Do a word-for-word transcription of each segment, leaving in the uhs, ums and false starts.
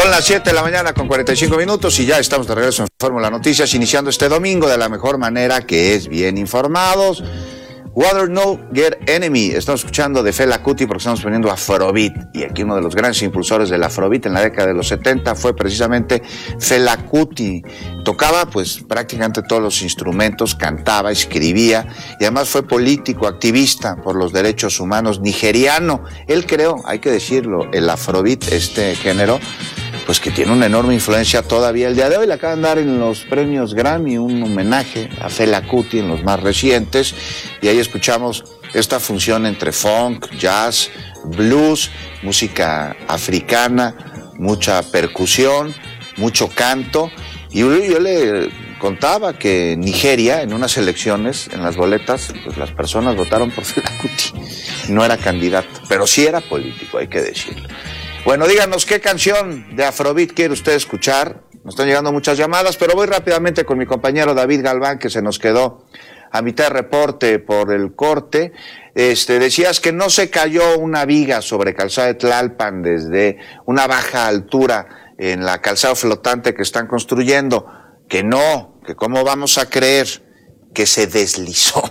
Son las siete de la mañana con cuarenta y cinco minutos y ya estamos de regreso en Fórmula Noticias, iniciando este domingo de la mejor manera, que es bien informados. Water No Get Enemy. Estamos escuchando de Fela Kuti porque estamos poniendo Afrobeat. Y aquí uno de los grandes impulsores del Afrobeat en la década de los setenta fue precisamente Fela Kuti. Tocaba pues prácticamente todos los instrumentos, cantaba, escribía y además fue político, activista por los derechos humanos nigeriano. Él creó, hay que decirlo, el Afrobeat, este género, pues que tiene una enorme influencia todavía el día de hoy. Le acaban de dar en los premios Grammy un homenaje a Fela Kuti en los más recientes, y ahí escuchamos esta función entre funk, jazz, blues, música africana, mucha percusión, mucho canto. Y yo, yo le contaba que en Nigeria, en unas elecciones, en las boletas, pues las personas votaron por Fela Kuti. No era candidato, pero sí era político, hay que decirlo. Bueno, díganos qué canción de Afrobeat quiere usted escuchar. Nos están llegando muchas llamadas, pero voy rápidamente con mi compañero David Galván, que se nos quedó a mitad de reporte por el corte. Este, decías que no se cayó una viga sobre Calzada de Tlalpan desde una baja altura en la calzada flotante que están construyendo. Que no, que cómo vamos a creer que se deslizó.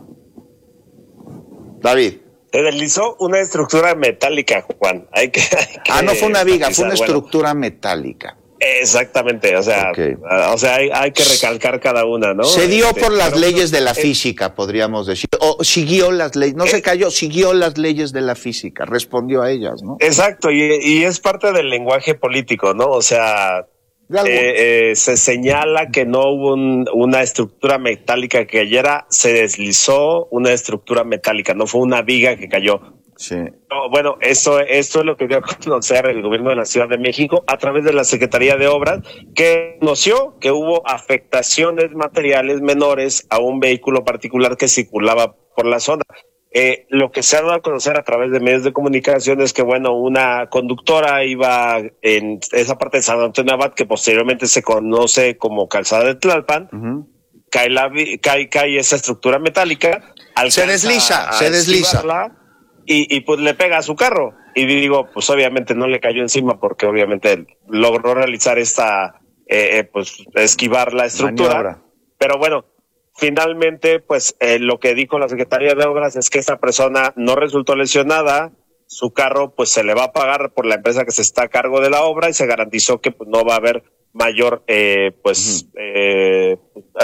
David. Se deslizó una estructura metálica, Juan. Hay que, hay que ah, no fue una viga, fue una bueno, estructura metálica. Exactamente, o sea, okay. uh, o sea, hay, hay que recalcar cada una, ¿no? Se dio este, por las pero, leyes de la eh, física, podríamos decir, o siguió las leyes, no eh, se cayó, siguió las leyes de la física, respondió a ellas, ¿no? Exacto, y, y es parte del lenguaje político, ¿no? O sea, eh, eh, se señala que no hubo un, una estructura metálica que cayera, se deslizó una estructura metálica, no fue una viga que cayó. Sí. No, bueno, eso, esto es lo que dio a conocer el gobierno de la Ciudad de México a través de la Secretaría de Obras, que conoció que hubo afectaciones materiales menores a un vehículo particular que circulaba por la zona. Eh, lo que se ha dado a conocer a través de medios de comunicación es que, bueno, una conductora iba en esa parte de San Antonio Abad, que posteriormente se conoce como Calzada de Tlalpan, uh-huh. cae, la, cae, cae esa estructura metálica, se desliza, se desliza. Y, y pues le pega a su carro. Y digo, pues obviamente no le cayó encima porque obviamente logró realizar esta, eh, eh, pues esquivar la estructura. Maniobra. Pero bueno, finalmente, pues eh, lo que dijo la Secretaría de Obras es que esta persona no resultó lesionada. Su carro pues se le va a pagar por la empresa que se está a cargo de la obra y se garantizó que pues no va a haber mayor, eh, pues, uh-huh. eh,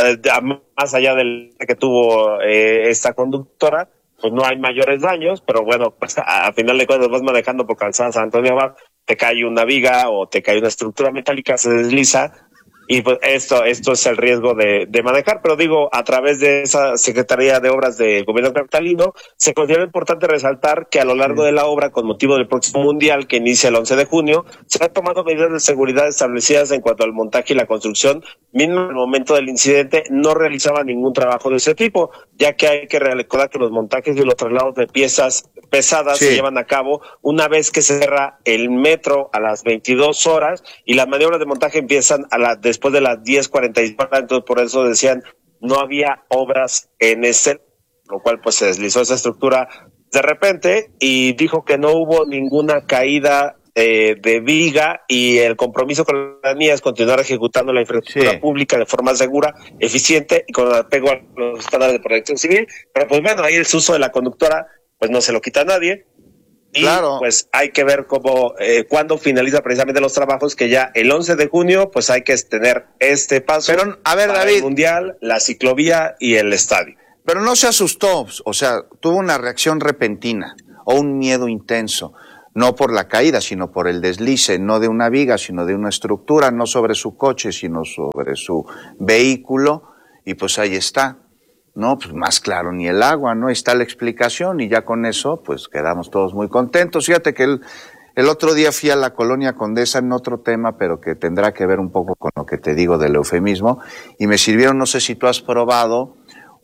más allá del que tuvo eh, esta conductora. Pues no hay mayores daños, pero bueno, pues a, a final de cuentas vas manejando por Calzada San Antonio Abad, te cae una viga o te cae una estructura metálica, se desliza, y pues esto, esto es el riesgo de, de manejar. Pero digo, a través de esa Secretaría de Obras del Gobierno capitalino, se considera importante resaltar que a lo largo de la obra, con motivo del próximo Mundial, que inicia el once de junio, se han tomado medidas de seguridad establecidas en cuanto al montaje y la construcción. Mismo en el momento del incidente no realizaba ningún trabajo de ese tipo, ya que hay que recordar que los montajes y los traslados de piezas pesadas sí. se llevan a cabo una vez que se cierra el metro a las veintidós horas y las maniobras de montaje empiezan a la, después de las diez cuarenta y cuatro, entonces por eso decían no había obras en ese, lo cual pues se deslizó esa estructura de repente y dijo que no hubo ninguna caída Eh, de viga y el compromiso con la ciudadanía es continuar ejecutando la infraestructura sí. pública de forma segura, eficiente y con apego a los estándares de protección civil. Pero pues bueno, ahí el uso de la conductora pues no se lo quita a nadie y claro. pues hay que ver cómo, eh, cuándo finaliza precisamente los trabajos, que ya el once de junio pues hay que tener este paso. Pero a ver, para David, el Mundial, la ciclovía y el estadio. Pero no se asustó, o sea, tuvo una reacción repentina o un miedo intenso. No por la caída, sino por el deslice, no de una viga, sino de una estructura, no sobre su coche, sino sobre su vehículo, y pues ahí está, ¿no? Pues más claro ni el agua, ¿no? Ahí está la explicación, y ya con eso, pues quedamos todos muy contentos. Fíjate que el, el otro día fui a la Colonia Condesa en otro tema, pero que tendrá que ver un poco con lo que te digo del eufemismo, y me sirvieron, no sé si tú has probado,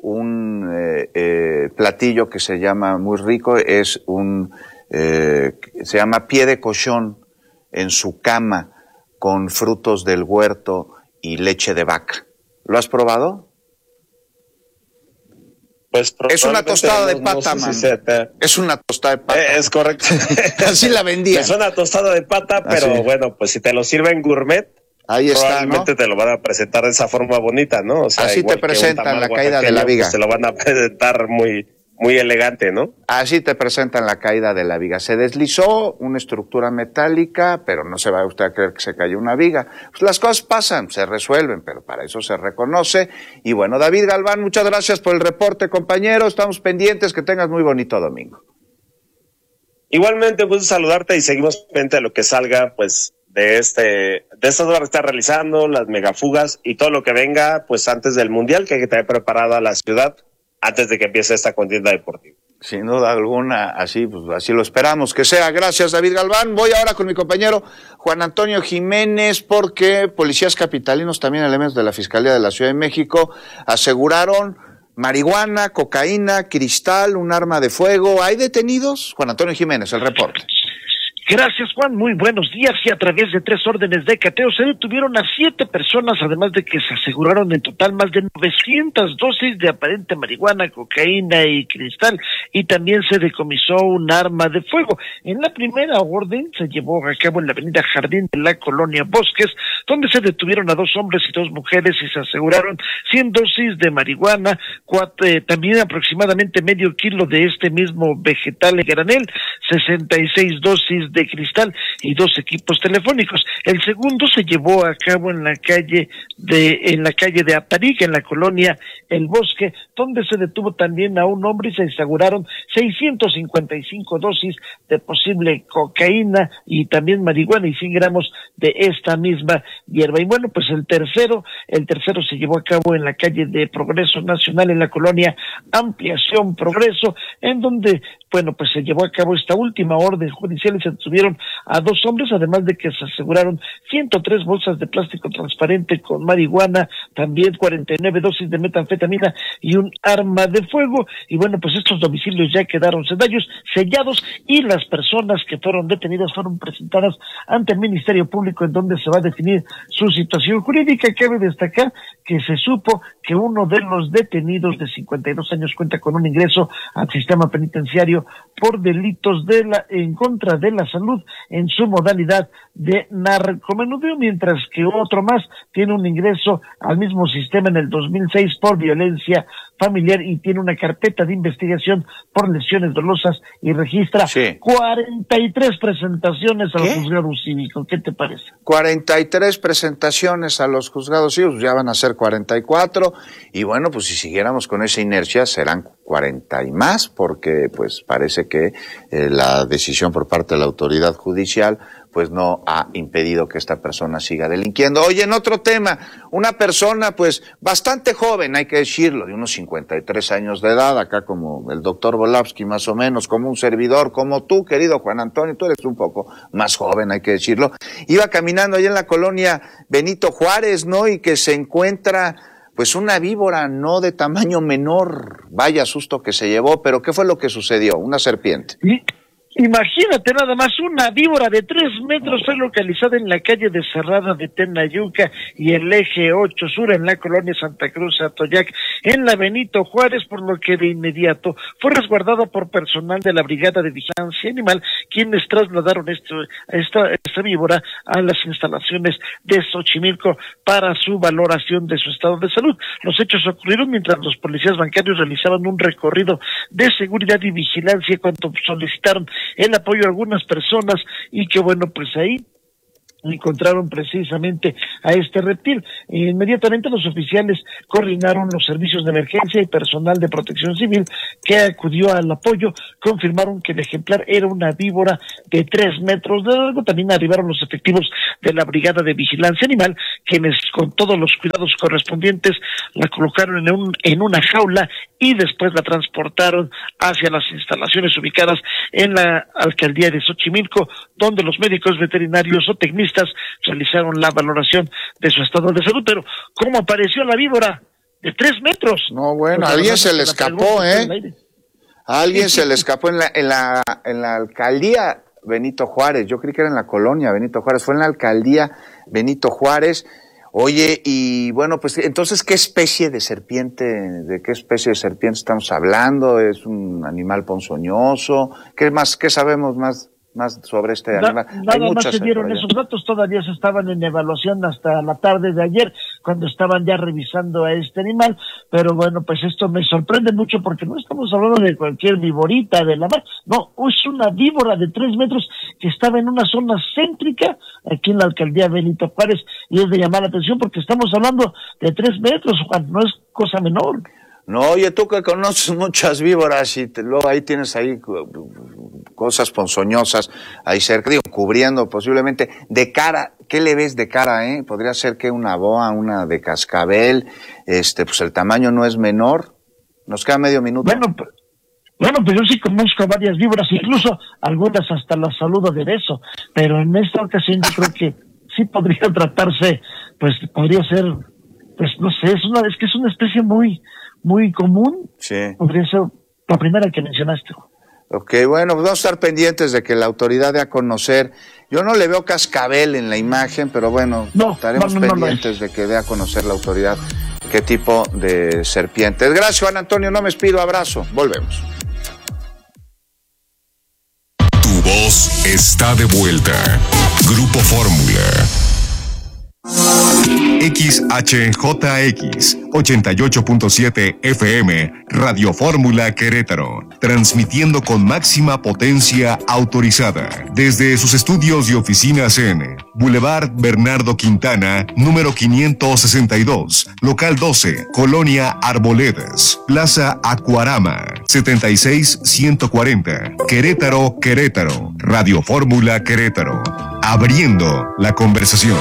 un eh, eh, platillo que se llama muy rico, es un... Eh, se llama pie de cochón en su cama con frutos del huerto y leche de vaca. ¿Lo has probado? Pues es una tostada de pata, no sé si te... Es una tostada de pata. Eh, es correcto. Así la vendía. Es una tostada de pata, pero Así. bueno, pues si te lo sirven gourmet, ahí está, probablemente ¿no? te lo van a presentar de esa forma bonita, ¿no? O sea, así te presentan la caída de la viga. Pues te lo van a presentar muy, muy elegante, ¿no? Así te presentan la caída de la viga. Se deslizó una estructura metálica, pero no se va usted a creer que se cayó una viga. Pues las cosas pasan, se resuelven, pero para eso se reconoce. Y bueno, David Galván, muchas gracias por el reporte, compañero. Estamos pendientes, que tengas muy bonito domingo. Igualmente, pues saludarte y seguimos pendiente de lo que salga, pues, de este, de estas horas que está realizando, las megafugas y todo lo que venga, pues, antes del Mundial, que hay que tener preparada la ciudad antes de que empiece esta contienda deportiva. Sin duda alguna, así, pues, así lo esperamos que sea. Gracias, David Galván. Voy ahora con mi compañero Juan Antonio Jiménez, porque policías capitalinos, también elementos de la Fiscalía de la Ciudad de México, aseguraron marihuana, cocaína, cristal, un arma de fuego. ¿Hay detenidos? Juan Antonio Jiménez, el reporte. Gracias, Juan. Muy buenos días. Y a través de tres órdenes de cateo se detuvieron a siete personas, además de que se aseguraron en total más de novecientas dosis de aparente marihuana, cocaína y cristal, y también se decomisó un arma de fuego. En la primera orden se llevó a cabo en la avenida Jardín de la colonia Bosques, donde se detuvieron a dos hombres y dos mujeres y se aseguraron cien dosis de marihuana, cuatro, eh, también aproximadamente medio kilo de este mismo vegetal en granel, sesenta y seis dosis de de cristal y dos equipos telefónicos. El segundo se llevó a cabo en la calle de en la calle de Aparica, en la colonia El Bosque, donde se detuvo también a un hombre y se aseguraron seiscientos cincuenta y cinco dosis de posible cocaína y también marihuana y cien gramos de esta misma hierba. Y bueno, pues el tercero, el tercero se llevó a cabo en la calle de Progreso Nacional, en la colonia Ampliación Progreso, en donde, bueno, pues se llevó a cabo esta última orden judicial y se detuvieron a dos hombres, además de que se aseguraron ciento tres bolsas de plástico transparente con marihuana, también cuarenta y nueve dosis de metanfetamina y un arma de fuego. Y bueno, pues estos domicilios ya quedaron sellados, sellados y las personas que fueron detenidas fueron presentadas ante el Ministerio Público, en donde se va a definir su situación jurídica. Cabe destacar que se supo que uno de los detenidos de cincuenta y dos años cuenta con un ingreso al sistema penitenciario por delitos de la en contra de la salud en su modalidad de narcomenudeo, mientras que otro más tiene un ingreso al mismo sistema en el dos mil seis por violencia familiar y tiene una carpeta de investigación por lesiones dolosas y registra sí. cuarenta y tres presentaciones a los juzgados cívicos. ¿Qué te parece? cuarenta y tres presentaciones a los juzgados cívicos, ya van a ser cuarenta y cuatro, y bueno, pues si siguiéramos con esa inercia serán cuarenta y más, porque pues parece que eh, la decisión por parte de la autoridad judicial pues no ha impedido que esta persona siga delinquiendo. Oye, en otro tema, una persona pues bastante joven, hay que decirlo, de unos cincuenta y tres años de edad, acá como el doctor Volavsky más o menos, como un servidor, como tú, querido Juan Antonio, tú eres un poco más joven, hay que decirlo, iba caminando allá en la colonia Benito Juárez, ¿no? Y que se encuentra pues una víbora no de tamaño menor, vaya susto que se llevó, pero ¿qué fue lo que sucedió? Una serpiente. ¿Sí? Imagínate nada más, una víbora de tres metros fue localizada en la calle de Cerrada de Tenayuca y el eje ocho sur en la colonia Santa Cruz Atoyac, en la Benito Juárez, por lo que de inmediato fue resguardada por personal de la Brigada de Vigilancia Animal, quienes trasladaron esto, esta, esta víbora a las instalaciones de Xochimilco para su valoración de su estado de salud. Los hechos ocurrieron mientras los policías bancarios realizaban un recorrido de seguridad y vigilancia cuando solicitaron el apoyo a algunas personas y que bueno, pues ahí encontraron precisamente a este reptil. E inmediatamente los oficiales coordinaron los servicios de emergencia y personal de protección civil que acudió al apoyo, confirmaron que el ejemplar era una víbora de tres metros de largo. También arribaron los efectivos de la Brigada de Vigilancia Animal, quienes con todos los cuidados correspondientes la colocaron en un en una jaula y después la transportaron hacia las instalaciones ubicadas en la alcaldía de Xochimilco, donde los médicos veterinarios o tecnistas realizaron la valoración de su estado de salud. Pero ¿cómo apareció la víbora de tres metros? No, bueno, pues a alguien se le escapó, ¿eh? A alguien se le escapó en la, en la, en la alcaldía Benito Juárez. Yo creí que era en la colonia Benito Juárez. Fue en la alcaldía Benito Juárez. Oye, y bueno, pues entonces, ¿qué especie de serpiente, de qué especie de serpiente estamos hablando? ¿Es un animal ponzoñoso? ¿Qué más, qué sabemos más, más sobre este Na, animal? Nada más se dieron esos datos, todavía se estaban en evaluación hasta la tarde de ayer, cuando estaban ya revisando a este animal, pero bueno, pues esto me sorprende mucho porque no estamos hablando de cualquier víborita de la mar, no, es una víbora de tres metros que estaba en una zona céntrica aquí en la alcaldía Benito Juárez, y es de llamar la atención porque estamos hablando de tres metros, Juan, no es cosa menor. No, oye, tú que conoces muchas víboras y te, luego ahí tienes ahí cosas ponzoñosas ahí cerca, digo, cubriendo posiblemente de cara. ¿Qué le ves de cara, eh? Podría ser que una boa, una de cascabel, este, pues el tamaño no es menor. Nos queda medio minuto. Bueno, pues, bueno, pues yo sí conozco a varias víboras, incluso algunas hasta las saludo de beso, pero en esta ocasión yo creo que sí podría tratarse, pues podría ser, pues no sé, es una, es que es una especie muy, muy común. Sí. Podría ser la primera que mencionaste. Ok, bueno, pues vamos a estar pendientes de que la autoridad dé a conocer. Yo no le veo cascabel en la imagen, pero bueno, no, estaremos no, no, pendientes no de que dé a conocer la autoridad qué tipo de serpientes. Gracias, Juan Antonio, no me despido, abrazo, volvemos. Tu voz está de vuelta. Grupo Fórmula. X H J X ochenta y ocho punto siete F M Radio Fórmula Querétaro, transmitiendo con máxima potencia autorizada desde sus estudios y oficinas en Boulevard Bernardo Quintana, número quinientos sesenta y dos, local doce, Colonia Arboledas, Plaza Acuarama, setenta y seis ciento cuarenta, Querétaro, Querétaro. Radio Fórmula Querétaro, abriendo la conversación.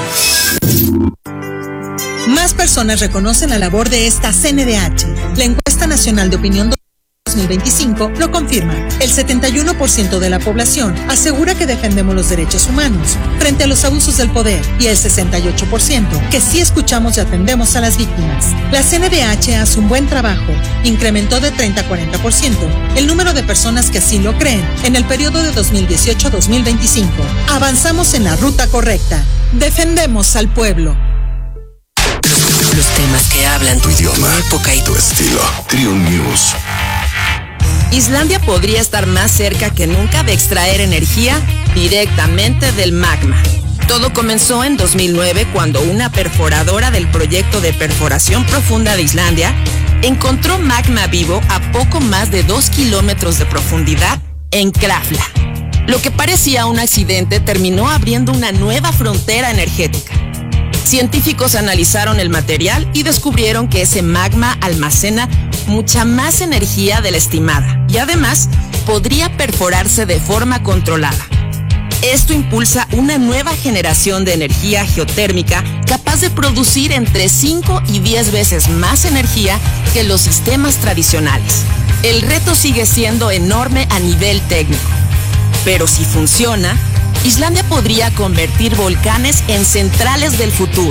Más personas reconocen la labor de esta C N D H. La encuesta nacional de opinión dos mil veinticinco lo confirma. El setenta y uno por ciento de la población asegura que defendemos los derechos humanos frente a los abusos del poder y el sesenta y ocho por ciento que sí escuchamos y atendemos a las víctimas. La C N D H hace un buen trabajo. Incrementó de treinta a cuarenta por ciento el número de personas que así lo creen en el periodo de dos mil dieciocho a dos mil veinticinco. Avanzamos en la ruta correcta. Defendemos al pueblo. Los temas que hablan tu idioma, tu época y tu estilo. Trio News. Islandia podría estar más cerca que nunca de extraer energía directamente del magma. Todo comenzó en dos mil nueve cuando una perforadora del proyecto de perforación profunda de Islandia encontró magma vivo a poco más de dos kilómetros de profundidad en Krafla. Lo que parecía un accidente terminó abriendo una nueva frontera energética. Científicos analizaron el material y descubrieron que ese magma almacena mucha más energía de la estimada y además podría perforarse de forma controlada. Esto impulsa una nueva generación de energía geotérmica capaz de producir entre cinco y diez veces más energía que los sistemas tradicionales. El reto sigue siendo enorme a nivel técnico, pero si funciona, Islandia podría convertir volcanes en centrales del futuro.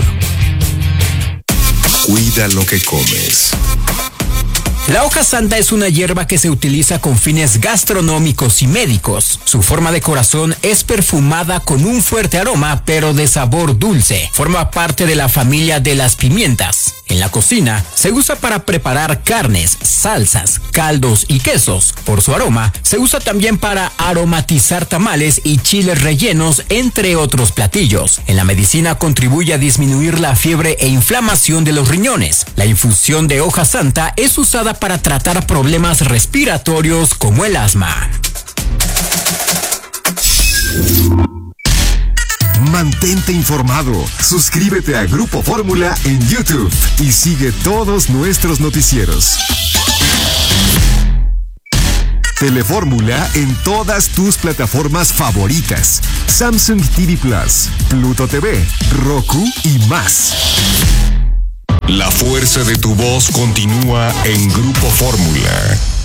Cuida lo que comes. La hoja santa es una hierba que se utiliza con fines gastronómicos y médicos. Su forma de corazón es perfumada con un fuerte aroma, pero de sabor dulce. Forma parte de la familia de las pimientas. En la cocina se usa para preparar carnes, salsas, caldos y quesos. Por su aroma, se usa también para aromatizar tamales y chiles rellenos, entre otros platillos. En la medicina contribuye a disminuir la fiebre e inflamación de los riñones. La infusión de hoja santa es usada para tratar problemas respiratorios como el asma. Mantente informado. Suscríbete a Grupo Fórmula en YouTube y sigue todos nuestros noticieros. Telefórmula en todas tus plataformas favoritas: Samsung T V Plus, Pluto T V, Roku y más. La fuerza de tu voz continúa en Grupo Fórmula.